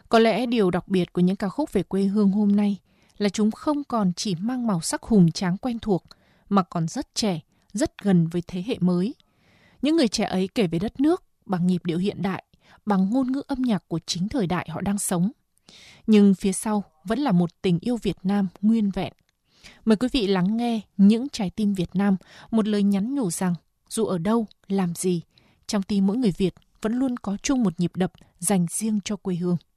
Có lẽ điều đặc biệt của những ca khúc về quê hương hôm nay là chúng không còn chỉ mang màu sắc hùng tráng quen thuộc, mà còn rất trẻ, rất gần với thế hệ mới. Những người trẻ ấy kể về đất nước bằng nhịp điệu hiện đại, bằng ngôn ngữ âm nhạc của chính thời đại họ đang sống. Nhưng phía sau vẫn là một tình yêu Việt Nam nguyên vẹn. Mời quý vị lắng nghe Những trái tim Việt Nam, một lời nhắn nhủ rằng dù ở đâu, làm gì, trong tim mỗi người Việt vẫn luôn có chung một nhịp đập dành riêng cho quê hương.